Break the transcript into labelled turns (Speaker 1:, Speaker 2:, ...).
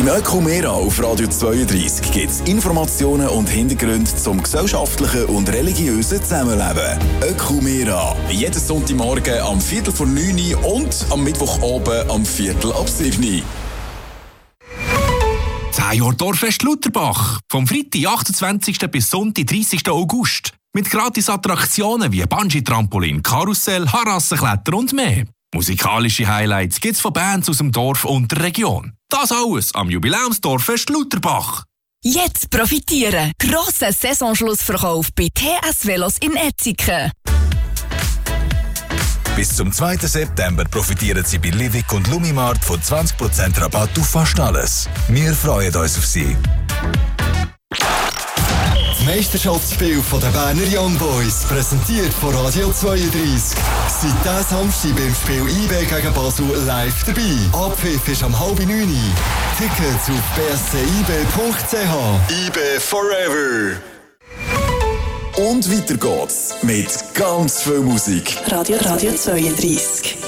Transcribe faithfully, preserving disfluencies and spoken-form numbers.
Speaker 1: Ökumera auf Radio zweiunddreissig gibt es Informationen und Hintergründe zum gesellschaftlichen und religiösen Zusammenleben. Ökumera. Jeden Sonntagmorgen am Viertel vor neun und am Mittwochabend am Viertel ab sieben.
Speaker 2: zehn Jahre Dorffest Lutherbach. Vom Freitag achtundzwanzigsten bis Sonntag dreißigsten August. Mit gratis Attraktionen wie Bungee-Trampolin, Karussell, Harassenkletter und mehr. Musikalische Highlights gibt's von Bands aus dem Dorf und der Region. Das alles am Jubiläumsdorffest Lutherbach.
Speaker 3: Jetzt profitieren! Grosser Saisonschlussverkauf bei T S Velos in Etziken.
Speaker 4: Bis zum zweiten September profitieren Sie bei Livik und Lumimart von zwanzig Prozent Rabatt auf fast alles. Wir freuen uns auf Sie.
Speaker 5: Das Meisterschaftsspiel der Berner Young Boys, präsentiert von Radio zweiunddreissig. Seit diesem Samstag beim Spiel I B gegen Basel live dabei. Abpfiff ist am halb neun. Tickets auf b s c i b punkt c h. I B Forever.
Speaker 1: Und weiter geht's mit ganz viel Musik.
Speaker 6: Radio, Radio zweiunddreissig.